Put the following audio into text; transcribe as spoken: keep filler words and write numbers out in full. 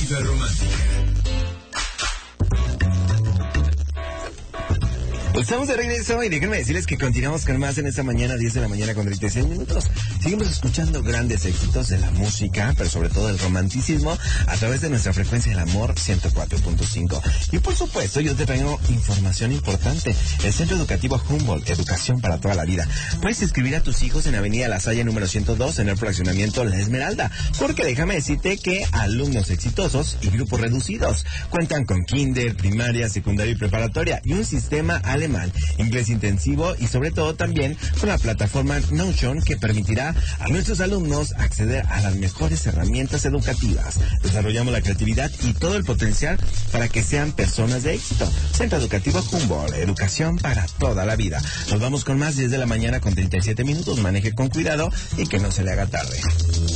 Vida Romántica. Estamos de regreso y déjenme decirles que continuamos con más en esta mañana, diez de la mañana con treinta y seis minutos. Seguimos escuchando grandes éxitos de la música, pero sobre todo del romanticismo, a través de nuestra frecuencia del amor ciento cuatro punto cinco. Y por supuesto, yo te traigo información importante. El Centro Educativo Humboldt, Educación para toda la vida. Puedes inscribir a tus hijos en Avenida La Salle número ciento dos en el fraccionamiento La Esmeralda, porque déjame decirte que alumnos exitosos y grupos reducidos cuentan con kinder, primaria, secundaria y preparatoria y un sistema alemán, inglés intensivo y sobre todo también con la plataforma Notion, que permitirá a nuestros alumnos acceder a las mejores herramientas educativas. Desarrollamos la creatividad y todo el potencial para que sean personas de éxito. Centro Educativo Humboldt, educación para toda la vida. Nos vamos con más diez de la mañana con treinta y siete minutos. Maneje con cuidado y que no se le haga tarde.